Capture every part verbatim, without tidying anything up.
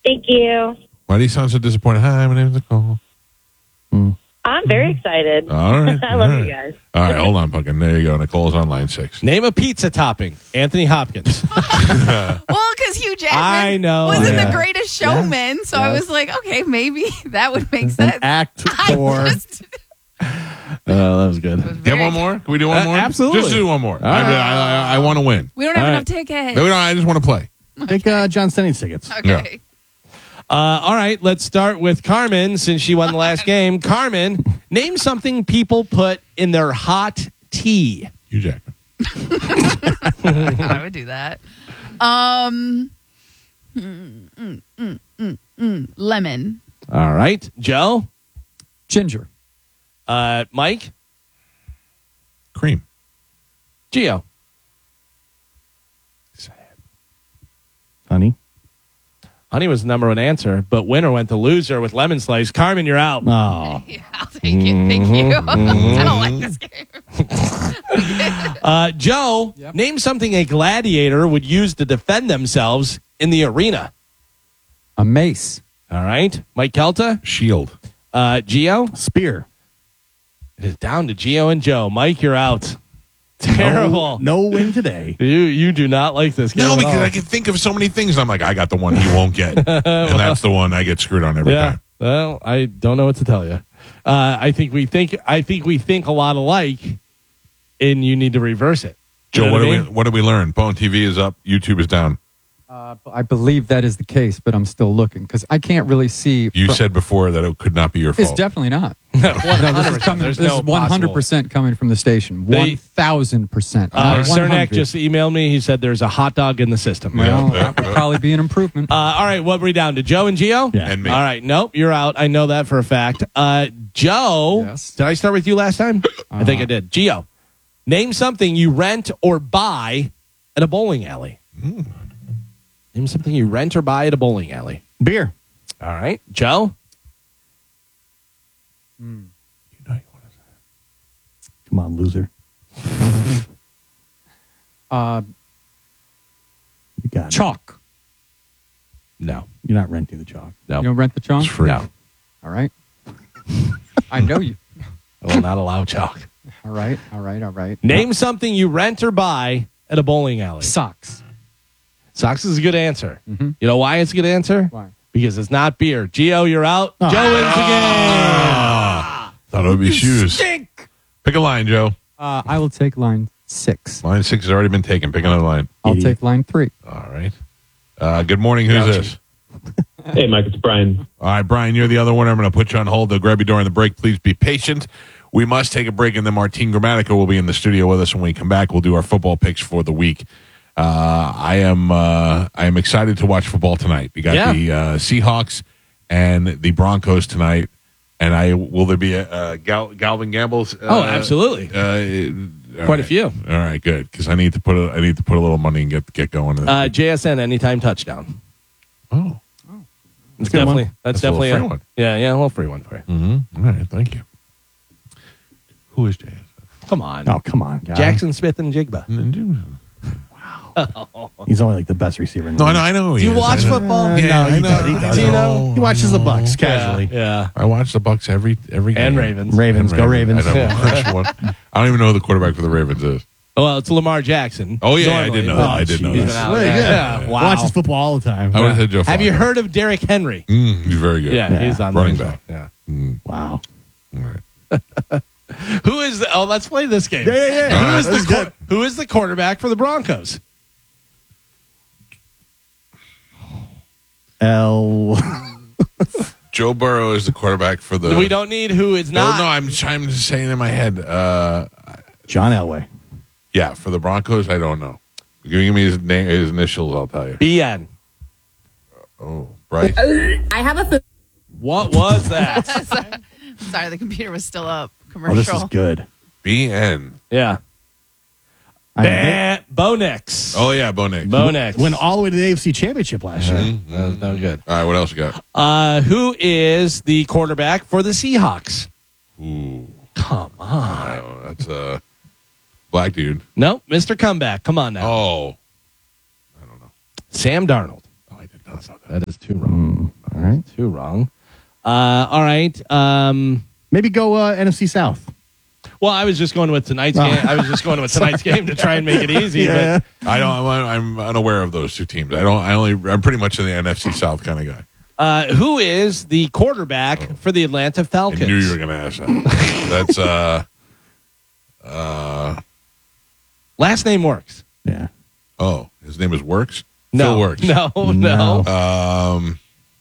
Thank you. Why do you sound so disappointed? Hi, my name is Nicole. Mm. I'm very excited. All right. I love all right. you guys. All right, hold on, Pumpkin. There you go. Nicole's on line six. Name a pizza topping. Anthony Hopkins. Well, because Hugh Jackman I know, wasn't yeah. the greatest showman, so I was like, okay, maybe that would make sense. An act I for. just- Oh, that was good. was Do you very- have one more? Can we do one Uh, more? absolutely. Just do one more. I, right. I, I, I want to win. We don't have All enough right. tickets. No, we don't, I just want to play. Take uh, John Stenning's tickets. Okay. Uh, all right, let's start with Carmen since she won the last game. Carmen, name something people put in their hot tea. Hugh Jackman. I would do that. Um, mm, mm, mm, mm, mm, lemon. All right, Joe, Ginger. uh, Mike, Cream. Gio. Honey. Honey was the number one answer, but winner went to loser with lemon slice. Carmen, you're out. Oh. Yeah, I'll take it. Thank you. I don't like this game. Uh, Joe, Yep. name something a gladiator would use to defend themselves in the arena. A mace. All right, Mike Kelta, Shield. uh, Gio. Spear. It is down to Gio and Joe. Mike, you're out. Terrible. No, no win today. You you do not like this game. No, at because all. I can think of so many things. I'm like, I got the one he won't get. And that's the one I get screwed on every Yeah. time. Well, I don't know what to tell you. Uh, I think we think I think we think a lot alike, and you need to reverse it. You Joe, know what, I did we, mean? what did we learn? Bone T V is up. YouTube is down. Uh, I believe that is the case, but I'm still looking because I can't really see. You fro- said before that it could not be your it's fault. definitely not. No, this is coming. There's This no is one hundred percent coming from the station. They- One thousand percent. Uh, Cernak just emailed me. He said there's a hot dog in the system. Well, Yeah. that would probably be an improvement. Uh, all right, what were we down to? Joe and Gio? Yeah. And me. All right, nope, you're out. I know that for a fact. Uh, Joe, Yes. did I start with you last time? I think I did. Gio, name something you rent or buy at a bowling alley. Name something you rent or buy at a bowling alley. Beer. All right, Joe. You know you want to say. Come on, loser. Uh, You got it. chalk. No, You're not renting the chalk. no, You don't rent the chalk? It's free. no. All right. I know you. I will not allow chalk. All right. All right. All right. Name something you rent or buy at a bowling alley. Socks. Socks is a good answer. Mhm. You know why it's a good answer? Why? Because it's not beer. Gio, you're out. Oh. Joe wins the game. Ah, thought it would be shoes. Pick a line, Joe. Uh, I will take line six. Line six has already been taken. Pick another line. I'll Idiot. take line three. All right. Uh, good morning. Who's this? Hey, Mike, it's Brian. All right, Brian, you're the other winner. I'm going to put you on hold. They'll grab you during the break. Please be patient. We must take a break, and then Martine Grammatica will be in the studio with us. When we come back, we'll do our football picks for the week. Uh, I am uh, I am excited to watch football tonight. We got Yeah. the uh, Seahawks and the Broncos tonight. And I will there be a, uh Gal, Galvin Gamble's? Uh, Oh, absolutely. Uh, all Quite a right. few. All right, good, because I need to put a, I need to put a little money and get get going. Uh, J S N anytime touchdown. oh, That's a good definitely one. that's, That's a little definitely free a, one. Yeah, yeah, a little free one for you. mm-hmm. All right, thank you. Who is J S N? Come on, Oh, come on, guy. Jackson Smith and Jigba. He's only like the best receiver in the No, I league. know, I know. Do he you is. watch I know. football? Uh, Yeah, no, I he know. does. He does. Do you know? He watches the Bucks casually. Yeah, I watch the Bucks every every game. and Ravens. Ravens, go Ravens. I know. First one. I don't even know who the quarterback for the Ravens is. Well, it's Lamar Jackson. Oh yeah, I Normally. did know that. I did know He's that. been out. Really Yeah. good. Yeah. Wow. Watches football all the time. I would have said Joe. Have you Flacco. heard of Derrick Henry? Mm, he's very good. Yeah, Yeah. he's on Running there. back. Yeah. Mm, Wow. all right. Who is the? Oh, let's play this game. Yeah, yeah, yeah. Who is That's the good. qu- Who is the quarterback for the Broncos? L. Joe Burrow is the quarterback for the. We don't need who is No, not. no, I'm trying to say it in my head. Uh, John Elway. yeah, for the Broncos, I don't know. Give me his name, his initials. I'll tell you. B N. Oh, Bryce. I have a. What was that? Sorry, the computer was still up. Oh, this Commercial. is good. B N. yeah. I Bo Nix. Oh yeah, Bo Nix. Bo Nix. went all the way to the A F C Championship last year. Mhm. That was no good. All right, what else you got? Uh, who is the quarterback for the Seahawks? Ooh, Come on. no, that's a black dude. No, Mister Comeback. Come on now. Oh, I don't know. Sam Darnold. Oh, I did not That is too wrong. All right, too wrong. Uh, all right. Um, Maybe go uh, N F C South. well, I was just going with tonight's game. I was just going with tonight's game to try and make it easy. Yeah. I don't. I'm, I'm unaware of those two teams. I don't. I only. I'm pretty much in the N F C South kind of guy. But uh, who is the quarterback for the Atlanta Falcons? I knew you were going to ask that. That's uh, uh. Last name works. Yeah. Oh, his name is Works. No, Phil Works. no, no. No. Um.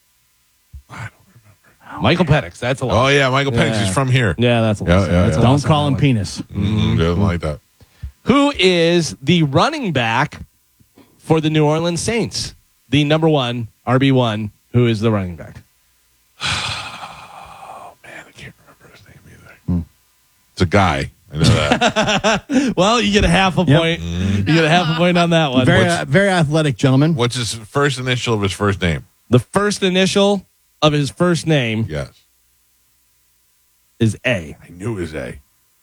Michael Penix. That's a lot. Oh yeah, Michael Penix Yeah. is from here. Yeah, that's a lot. Yeah, yeah, That's a yeah. lot. Don't call him penis. Mm, doesn't like that. Who is the running back for the New Orleans Saints? The number one R B one. Who is the running back? Oh man, I can't remember his name either. It's a guy. I know that. Well, you get a half a Yep. point. You get a half a point on that one. Very, What's uh, very athletic gentleman. What's his first initial of his first name? the first initial of his first name Yes, is A. I knew it was A.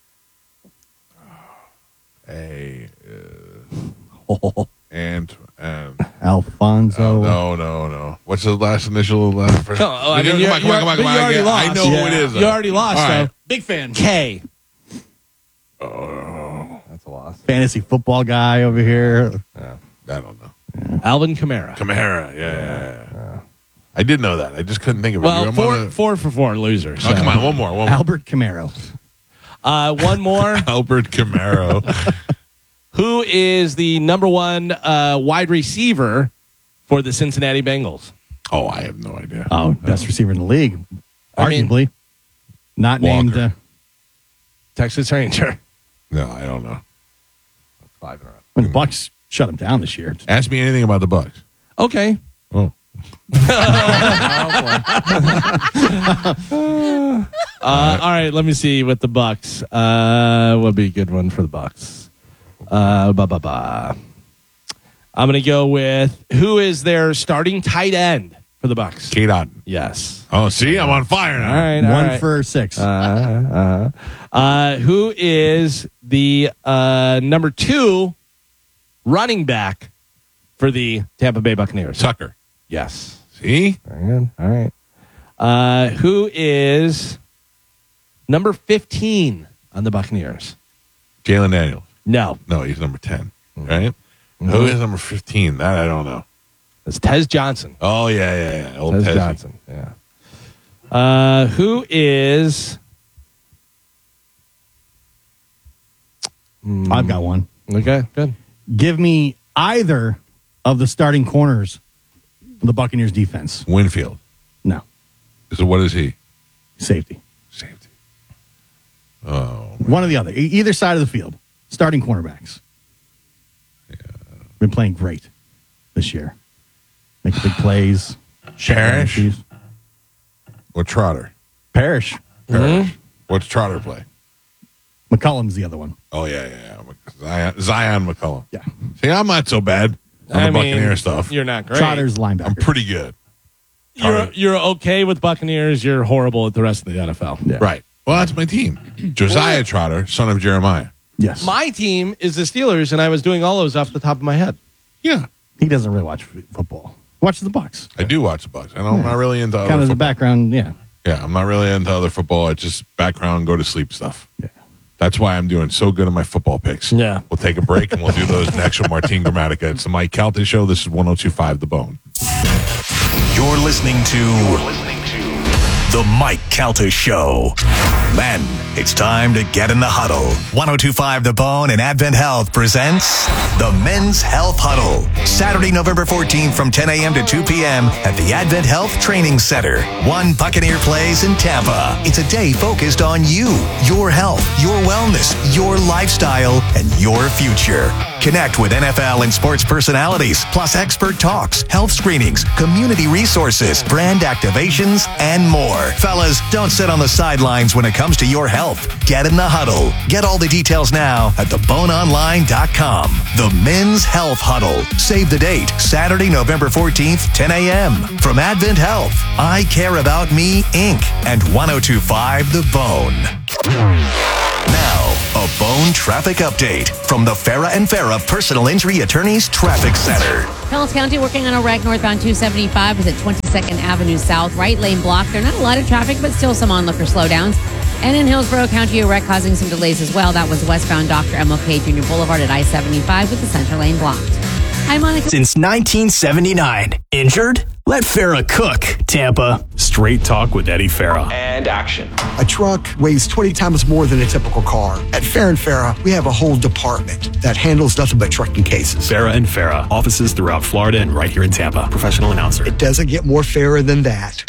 A. Uh, and and Alfonso. no, no, no. What's his last initial? Of the last first? Oh, I mean, come you're- on, come on, come on, you're- come on. but you already I, I lost. know who it Yeah. is. You already lost, All right. so Big fan. K. That's a loss. Fantasy football guy over here. I don't know. Alvin Kamara. Kamara. Yeah, yeah, yeah. I did know that. I just couldn't think of it. Well, I'm four, gonna- four for four losers. Oh, so. come on, one more, one more. Albert Camaro. Uh, one more. Albert Camaro. Who is the number one uh, wide receiver for the Cincinnati Bengals? Oh, I have no idea. Oh, best receiver in the league. I mean- Arguably. Not Walker. named. Uh, Texas Ranger. No, I don't know. Five in a row. when the Bucks shut him down this year. Ask me anything about the Bucks. Okay. Oh, Uh, all right, let me see with the Bucks. Uh, what would be a good one for the Bucks? Uh, ba ba ba. I'm going to go with who is their starting tight end for the Bucks? Kate Otten. Yes. Oh, see, I'm on fire now. All right. all One right. for six. Uh, uh, uh, who is the uh, number two running back for the Tampa Bay Buccaneers? Tucker. Yes. See? Very good. All right. Uh, who is number fifteen on the Buccaneers? Jalen Daniels. No, No, he's number ten, right? Who is number fifteen? That I don't know. it's Tez Johnson. Oh, yeah, yeah, yeah. Old Tez Tezzy. Johnson. Yeah. Uh, who is? I've got one. Okay, good. Give me either of the starting corners of the Buccaneers defense. Winfield. No. So what is he? Safety. Safety. Oh, One or the other. E- either side of the field. Starting cornerbacks. Been playing great this year. Making big plays. Parrish Issues. or Trotter? Parrish. Parrish. What's Trotter play? McCullum's the other one. Oh, yeah, yeah, yeah. Zion, Zion McCullum. Yeah. See, I'm not so bad on I the mean, Buccaneer stuff. You're not great. Trotter's linebacker. I'm pretty good. You're you're okay with Buccaneers. You're horrible at the rest of the N F L. Yeah. Right. Well, that's my team. Josiah Trotter, son of Jeremiah. Yes. My team is the Steelers, and I was doing all those off the top of my head. Yeah. he doesn't really watch f- football. Watches the Bucks. I do watch the Bucks. I don't, I'm not really into other Kind of the football. background, yeah. Yeah, I'm not really into other football. It's just background, go to sleep stuff. Yeah. That's why I'm doing so good in my football picks. Yeah. We'll take a break and we'll do those next with Martin Gramatica. It's the Mike Calta Show. This is one oh two point five The Bone. You're listening to The Mike Calta Show. Men, it's time to get in the huddle. one oh two point five The Bone and Advent Health presents the Men's Health Huddle. Saturday, November fourteenth from ten a.m. to two p.m. at the Advent Health Training Center. One Buccaneer Place in Tampa. It's a day focused on you, your health, your wellness, your lifestyle, and your future. Connect with N F L and sports personalities, plus expert talks, health screenings, community resources, brand activations, and more. Fellas, don't sit on the sidelines when it comes to your health. Get in the huddle. Get all the details now at the bone online dot com. The Men's Health Huddle. Save the date, Saturday, November fourteenth, ten a.m. From Advent Health, I Care About Me, Incorporated, and one oh two point five The Bone. Now, a Bone traffic update from the Farah and Farah Personal Injury Attorneys Traffic Center. Pellis County working on a wreck northbound two seventy-five is at twenty-second Avenue South. Right lane blocked. There are not a lot of traffic, but still some onlooker slowdowns. And in Hillsborough County, a wreck causing some delays as well. That was westbound Doctor M L K Junior Boulevard at I seventy-five with the center lane blocked. I'm Monica. Since nineteen seventy-nine. Injured? Let Farah cook, Tampa. Straight Talk with Eddie Farah. And action. A truck weighs twenty times more than a typical car. At Farah and Farah, we have a whole department that handles nothing but trucking cases. Farah and Farah. Offices throughout Florida and right here in Tampa. Professional announcer. It doesn't get more fairer than that.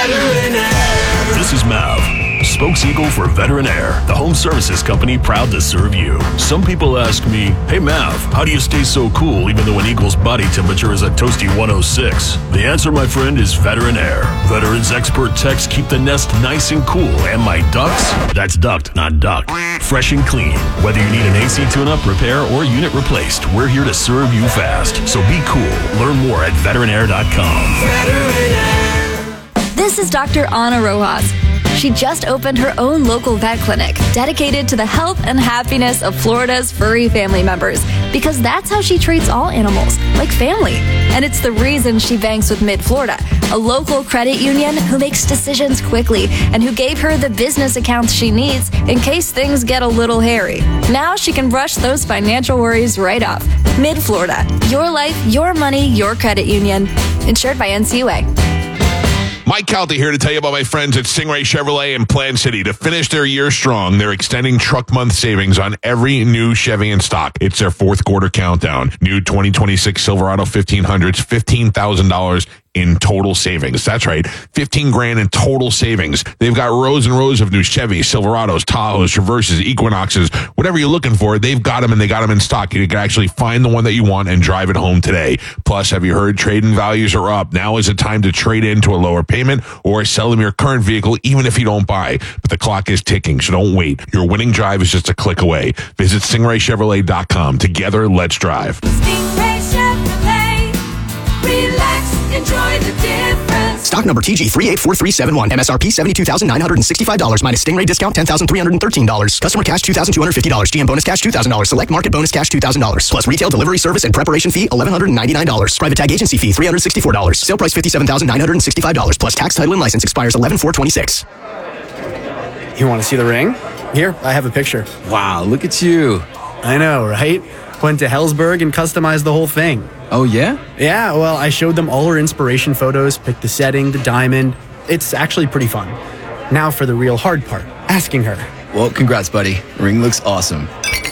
This is Mav, spokes-eagle for Veteran Air, the home services company proud to serve you. Some people ask me, hey Mav, how do you stay so cool even though an eagle's body temperature is a toasty one oh six? The answer, my friend, is Veteran Air. Veterans expert techs keep the nest nice and cool, and my ducks, that's ducked, not ducked, fresh and clean. Whether you need an A C tune-up, repair, or unit replaced, we're here to serve you fast. So be cool. Learn more at veteran air dot com. Veteran Air. This is Doctor Ana Rojas. She just opened her own local vet clinic dedicated to the health and happiness of Florida's furry family members, because that's how she treats all animals, like family. And it's the reason she banks with Mid-Florida, a local credit union who makes decisions quickly and who gave her the business accounts she needs in case things get a little hairy. Now she can brush those financial worries right off. Mid-Florida, your life, your money, your credit union. Insured by N C U A. Mike Calta here to tell you about my friends at Stingray Chevrolet in Plant City. To finish their year strong, they're extending truck month savings on every new Chevy in stock. It's their fourth quarter countdown. New twenty twenty-six Silverado fifteen hundreds, fifteen thousand dollars in total savings. That's right, fifteen grand in total savings. They've got rows and rows of new Chevys, Silverados, Tahoes, Traverses, Equinoxes, whatever you're looking for, they've got them and they got them in stock. You can actually find the one that you want and drive it home today. Plus, have you heard trade-in values are up? Now is the time to trade into a lower payment or sell them your current vehicle even if you don't buy. But the clock is ticking, so don't wait. Your winning drive is just a click away. Visit stingray chevrolet dot com. Together, let's drive. Stingray Chevrolet. Relax. Enjoy the difference. Stock number T G three eight four three seven one. M S R P seventy-two thousand nine hundred sixty-five dollars minus Stingray discount ten thousand three hundred thirteen dollars. Customer cash two thousand two hundred fifty dollars. G M bonus cash two thousand dollars. Select market bonus cash two thousand dollars. Plus retail delivery service and preparation fee eleven ninety-nine dollars. Private tag agency fee three hundred sixty-four dollars. Sale price fifty-seven thousand nine hundred sixty-five dollars. Plus tax, title, and license expires eleven four twenty-six. You want to see the ring? Here, I have a picture. Wow, look at you. I know, right? Went to Hellsberg and customized the whole thing. Oh, yeah? Yeah, well, I showed them all her inspiration photos, picked the setting, the diamond. It's actually pretty fun. Now for the real hard part, asking her. Well, congrats, buddy. Ring looks awesome.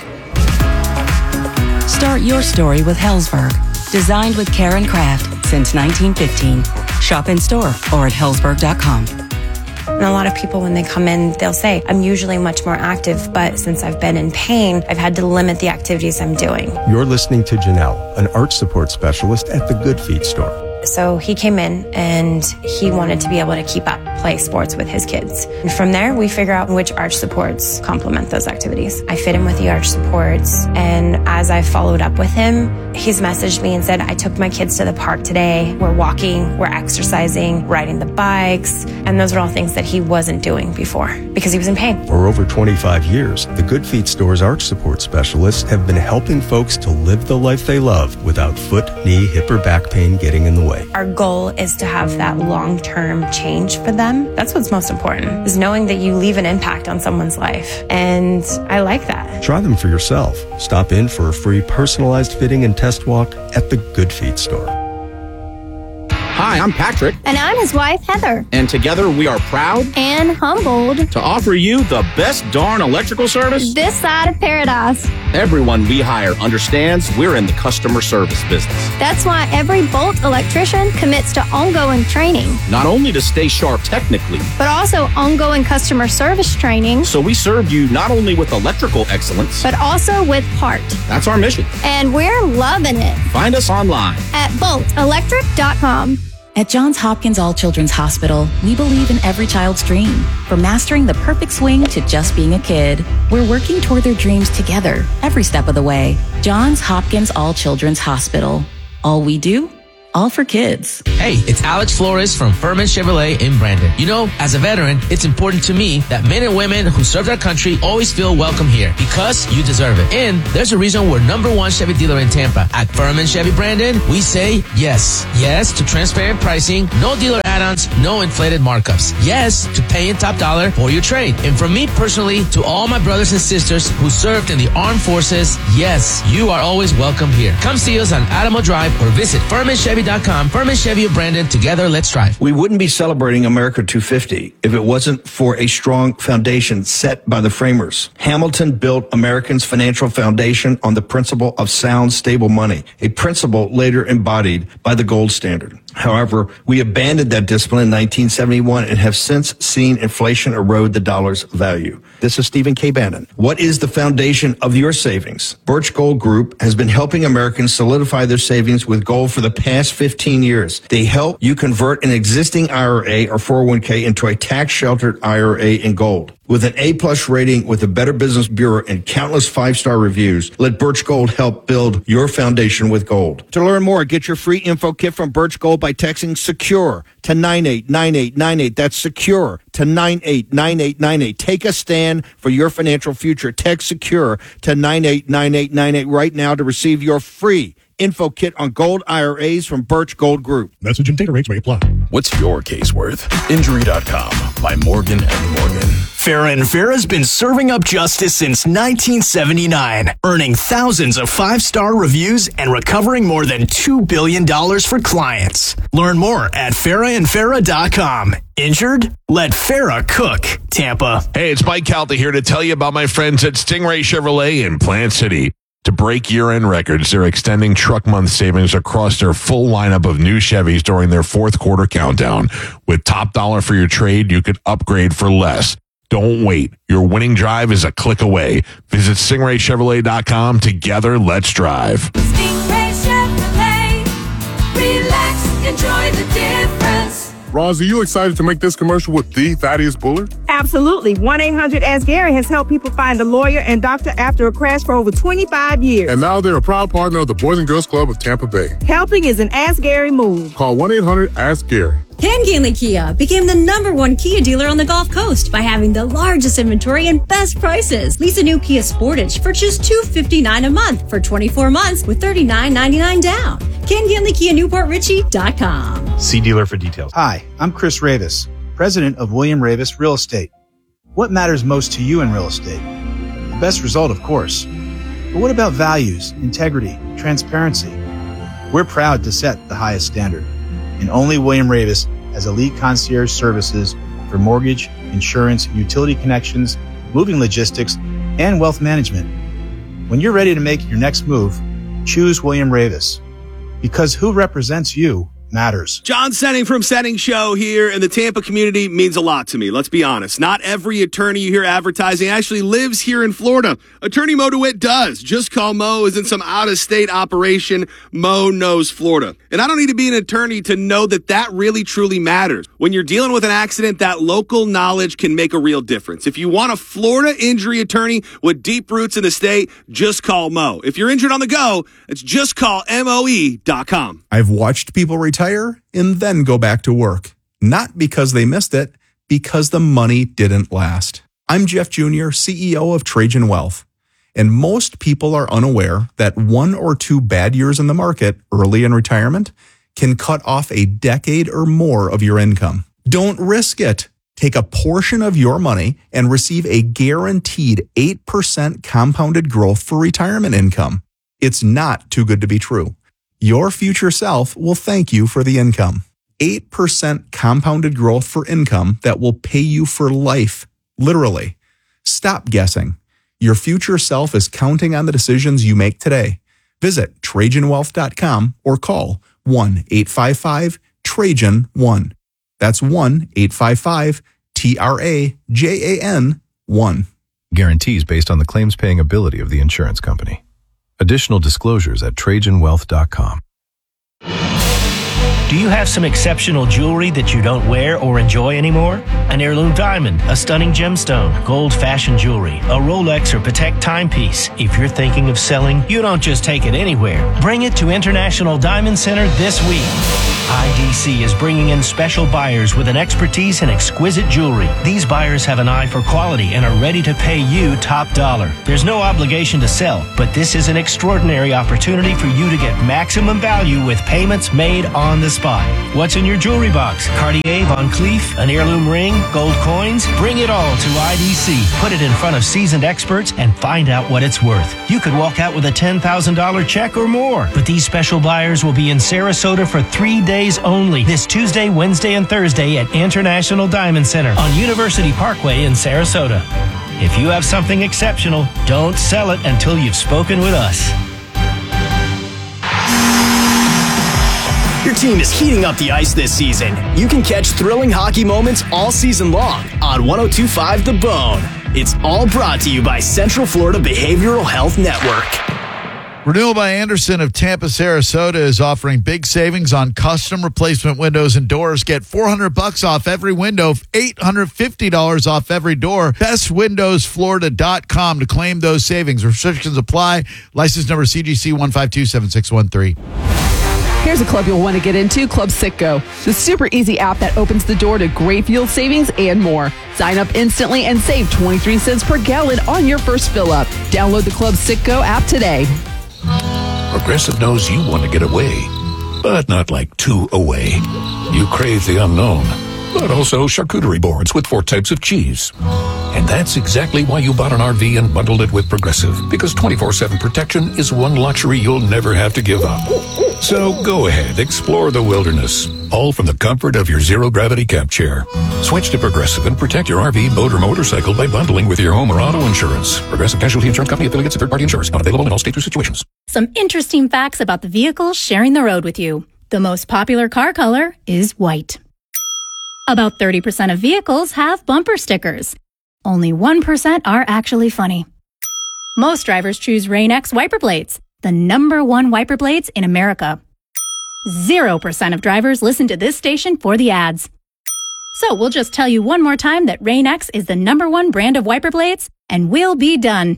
Start your story with Hellsberg. Designed with care and craft since nineteen fifteen. Shop in store or at hellsberg dot com. And a lot of people, when they come in, they'll say, I'm usually much more active, but since I've been in pain, I've had to limit the activities I'm doing. You're listening to Janelle, an arch support specialist at the Good Feet store. So he came in and he wanted to be able to keep up, play sports with his kids. And from there, we figure out which arch supports complement those activities. I fit him with the arch supports. And as I followed up with him, he's messaged me and said, I took my kids to the park today. We're walking, we're exercising, riding the bikes. And those are all things that he wasn't doing before because he was in pain. For over twenty-five years, the Good Feet store's arch support specialists have been helping folks to live the life they love without foot, knee, hip, or back pain getting in the way. Our goal is to have that long-term change for them. That's what's most important, is knowing that you leave an impact on someone's life. And I like that. Try them for yourself. Stop in for a free personalized fitting and test walk at the Good Feet store. Hi, I'm Patrick. And I'm his wife, Heather. And together we are proud and humbled to offer you the best darn electrical service this side of paradise. Everyone we hire understands we're in the customer service business. That's why every Bolt electrician commits to ongoing training. Not only to stay sharp technically, but also ongoing customer service training. So we serve you not only with electrical excellence, but also with heart. That's our mission. And we're loving it. Find us online at bolt electric dot com. At Johns Hopkins All Children's Hospital, we believe in every child's dream. From mastering the perfect swing to just being a kid, we're working toward their dreams together, every step of the way. Johns Hopkins All Children's Hospital. All we do all for kids. Hey, it's Alex Flores from Furman Chevrolet in Brandon. You know, as a veteran, it's important to me that men and women who served our country always feel welcome here because you deserve it. And there's a reason we're number one Chevy dealer in Tampa. At Furman Chevy Brandon, we say yes. Yes to transparent pricing, no dealer add-ons, no inflated markups. Yes to paying top dollar for your trade. And from me personally to all my brothers and sisters who served in the armed forces, yes, you are always welcome here. Come see us on Adamo Drive or visit Furman Chevy dot com. Furman Chevy of Brandon. Together, let's drive. We wouldn't be celebrating America two fifty if it wasn't for a strong foundation set by the framers. Hamilton built Americans' financial foundation on the principle of sound, stable money, a principle later embodied by the gold standard. However, we abandoned that discipline in nineteen seventy-one and have since seen inflation erode the dollar's value. This is Stephen K. Bannon. What is the foundation of your savings? Birch Gold Group has been helping Americans solidify their savings with gold for the past fifteen years. They help you convert an existing I R A or four oh one k into a tax-sheltered I R A in gold. With an A-plus rating with the Better Business Bureau and countless five-star reviews, let Birch Gold help build your foundation with gold. To learn more, get your free info kit from Birch Gold by texting SECURE to nine eight nine eight nine eight. That's SECURE to nine eight nine eight nine eight. Take a stand for your financial future. Text SECURE to nine eight nine eight nine eight right now to receive your free info kit on gold I R As from Birch Gold Group. Message and data rates may apply. What's your case worth? Injury dot com by Morgan and Morgan. Farrah and Farrah's been serving up justice since nineteen seventy-nine, earning thousands of five-star reviews and recovering more than two billion dollars for clients. Learn more at Farrah and Farrah dot com. Injured? Let Farrah cook. Tampa. Hey, it's Mike Calta here to tell you about my friends at Stingray Chevrolet in Plant City. To break year-end records, they're extending truck month savings across their full lineup of new Chevys during their fourth quarter countdown. With top dollar for your trade, you could upgrade for less. Don't wait. Your winning drive is a click away. Visit Stingray Chevrolet dot com. Together, let's drive. Stingray Chevrolet. Relax, enjoy the difference. Roz, are you excited to make this commercial with the Thaddeus Bullard? Absolutely. one eight hundred ask Gary has helped people find a lawyer and doctor after a crash for over twenty-five years. And now they're a proud partner of the Boys and Girls Club of Tampa Bay. Helping is an Ask Gary move. Call one eight hundred ask Gary. Ken Ganley Kia became the number one Kia dealer on the Gulf Coast by having the largest inventory and best prices. Lease a new Kia Sportage for just two hundred fifty-nine dollars a month for twenty-four months with thirty-nine ninety-nine down. Ken Ganley Kia Newport Richie dot com. See dealer for details. Hi, I'm Chris Ravis, president of William Ravis Real Estate. What matters most to you in real estate? The best result, of course. But what about values, integrity, transparency? We're proud to set the highest standard. And only William Ravis has elite concierge services for mortgage, insurance, utility connections, moving logistics, and wealth management. When you're ready to make your next move, choose William Ravis. Because who represents you matters. John Senning from Senning Show here, and the Tampa community means a lot to me. Let's be honest. Not every attorney you hear advertising actually lives here in Florida. Attorney Mo DeWitt does. Just call Mo isn't some out-of-state operation. Mo knows Florida. And I don't need to be an attorney to know that that really, truly matters. When you're dealing with an accident, that local knowledge can make a real difference. If you want a Florida injury attorney with deep roots in the state, just call Mo. If you're injured on the go, it's just call M O E dot com. I've watched people retire and then go back to work. Not because they missed it, because the money didn't last. I'm Jeff Junior, C E O of Trajan Wealth. And most people are unaware that one or two bad years in the market early in retirement can cut off a decade or more of your income. Don't risk it. Take a portion of your money and receive a guaranteed eight percent compounded growth for retirement income. It's not too good to be true. Your future self will thank you for the income. eight percent compounded growth for income that will pay you for life, literally. Stop guessing. Your future self is counting on the decisions you make today. Visit Trajan Wealth dot com or call one eight five five Trajan one. That's one eight five five T R A J A N one. Guarantees based on the claims paying ability of the insurance company. Additional disclosures at Trajan Wealth dot com. Do you have some exceptional jewelry that you don't wear or enjoy anymore? An heirloom diamond, a stunning gemstone, gold fashion jewelry, a Rolex or Patek timepiece. If you're thinking of selling, you don't just take it anywhere. Bring it to International Diamond Center this week. I D C is bringing in special buyers with an expertise in exquisite jewelry. These buyers have an eye for quality and are ready to pay you top dollar. There's no obligation to sell, but this is an extraordinary opportunity for you to get maximum value with payments made on the spot. What's in your jewelry box? Cartier, Van Cleef, an heirloom ring, gold coins? Bring it all to I D C. Put it in front of seasoned experts and find out what it's worth. You could walk out with a ten thousand dollars check or more. But these special buyers will be in Sarasota for three days only. This Tuesday, Wednesday, and Thursday at International Diamond Center on University Parkway in Sarasota. If you have something exceptional, don't sell it until you've spoken with us. Your team is heating up the ice this season. You can catch thrilling hockey moments all season long on one oh two point five The Bone. It's all brought to you by Central Florida Behavioral Health Network. Renewal by Andersen of Tampa, Sarasota is offering big savings on custom replacement windows and doors. Get four hundred bucks off every window, eight hundred fifty dollars off every door. best windows florida dot com to claim those savings. Restrictions apply. License number C G C one five two seven six one three. Here's a club you'll want to get into, Club Citgo, the super easy app that opens the door to great fuel savings and more. Sign up instantly and save twenty-three cents per gallon on your first fill up. Download the Club Citgo app today. Progressive knows you want to get away, but not like too away. You crave the unknown, but also charcuterie boards with four types of cheese. And that's exactly why you bought an R V and bundled it with Progressive, because twenty-four seven protection is one luxury you'll never have to give up. So go ahead, explore the wilderness, all from the comfort of your zero-gravity camp chair. Switch to Progressive and protect your R V, boat, or motorcycle by bundling with your home or auto insurance. Progressive Casualty Insurance Company, affiliates, and third-party insurers. Not available in all states or situations. Some interesting facts about the vehicles sharing the road with you. The most popular car color is white. About thirty percent of vehicles have bumper stickers. Only one percent are actually funny. Most drivers choose Rain-X wiper blades, the number one wiper blades in America. Zero percent of drivers listen to this station for the ads. So we'll just tell you one more time that Rain-X is the number one brand of wiper blades, and we'll be done.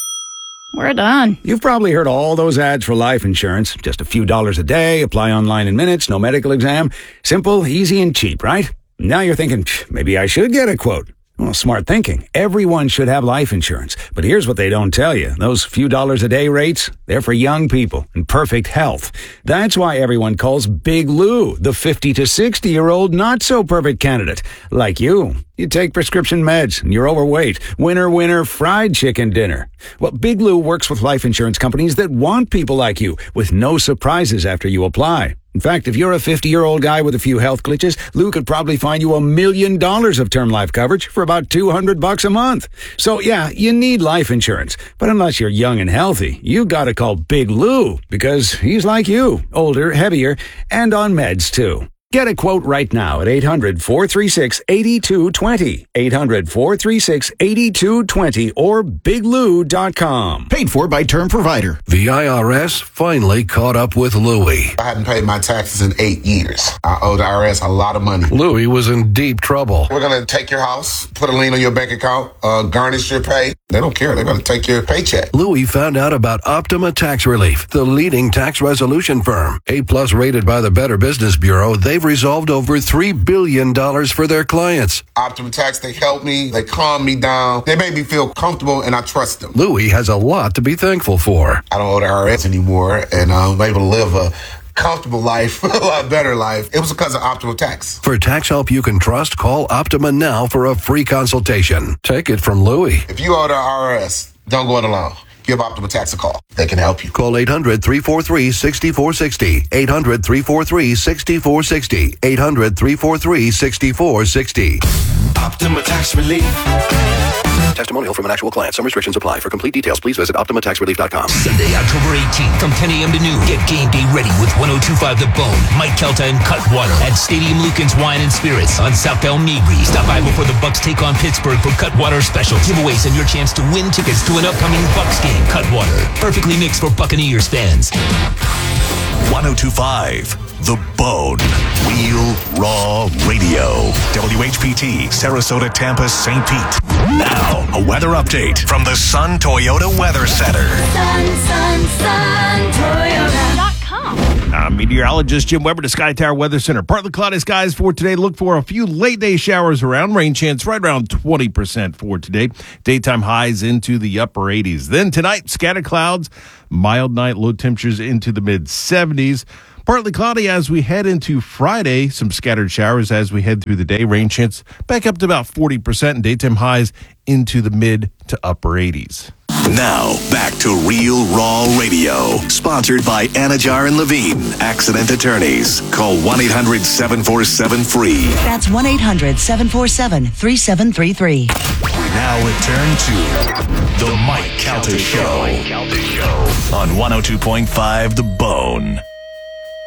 We're done. You've probably heard all those ads for life insurance. Just a few dollars a day, apply online in minutes, no medical exam. Simple, easy, and cheap, right? Now you're thinking, maybe I should get a quote. Well, smart thinking. Everyone should have life insurance. But here's what they don't tell you. Those few dollars a day rates, they're for young people in perfect health. That's why everyone calls Big Lou the fifty to sixty-year-old not-so-perfect candidate. Like you. You take prescription meds, and you're overweight. Winner, winner, fried chicken dinner. Well, Big Lou works with life insurance companies that want people like you, with no surprises after you apply. In fact, if you're a fifty-year-old guy with a few health glitches, Lou could probably find you a million dollars of term life coverage for about two hundred bucks a month. So yeah, you need life insurance. But unless you're young and healthy, you gotta call Big Lou, because he's like you, older, heavier, and on meds too. Get a quote right now at eight hundred, four three six, eight two two zero, eight hundred, four three six, eight two two zero, or big lou dot com. Paid for by Term Provider. The I R S finally caught up with Louie. I hadn't paid my taxes in eight years. I owe the I R S a lot of money. Louie was in deep trouble. We're going to take your house, put a lien on your bank account, uh, garnish your pay. They don't care. They're going to take your paycheck. Louie found out about Optima Tax Relief, the leading tax resolution firm. A-plus rated by the Better Business Bureau, they've resolved over three billion dollars for their clients. Optima Tax, they help me. They calm me down. They make me feel comfortable, and I trust them. Louie has a lot to be thankful for. I don't owe the I R S anymore, and I'm able to live a comfortable life, a lot better life. It was because of Optima Tax. For tax help you can trust, call Optima now for a free consultation. Take it from Louie. If you owe the I R S, don't go it alone. Give Optima Tax a call. They can help you. Call eight hundred, three four three, six four six zero. eight hundred, three four three, six four six zero. eight hundred, three four three, six four six zero. Optima Tax Relief. Testimonial from an actual client. Some restrictions apply. For complete details, please visit optima tax relief dot com. Sunday, October eighteenth, from ten a.m. to noon. Get game day ready with one oh two point five The Bone, Mike Kelta, and Cutwater at Stadium Lucan's Wine and Spirits on South El Mabry. Stop by before the Bucks take on Pittsburgh for Cutwater special giveaways and your chance to win tickets to an upcoming Bucks game. Cutwater, perfectly mixed for Buccaneers fans. one oh two point five The Bone. Real Raw Radio. W H P T, Sarasota, Tampa, Saint Pete. Now, a weather update from the Sun Toyota Weather Center. Sun, sun, sun, Toyota dot com. Uh, meteorologist Jim Weber to Sky Tower Weather Center. Partly cloudy skies for today. Look for a few late day showers around. Rain chance right around twenty percent for today. Daytime highs into the upper eighties. Then tonight, scattered clouds, mild night, low temperatures into the mid seventies. Partly cloudy as we head into Friday. Some scattered showers as we head through the day. Rain chance back up to about forty percent and daytime highs into the mid to upper eighties. Now, back to Real Raw Radio. Sponsored by Anajar and Levine, Accident Attorneys. Call one eight hundred seven four seven free. That's one eight hundred seven four seven three seven three three. We now return to The Mike Calta Show on one oh two point five The Bone.